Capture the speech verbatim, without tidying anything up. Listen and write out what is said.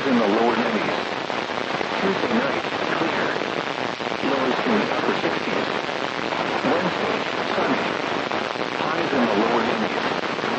in the lower nineties. Tuesday night, clear. Lows in the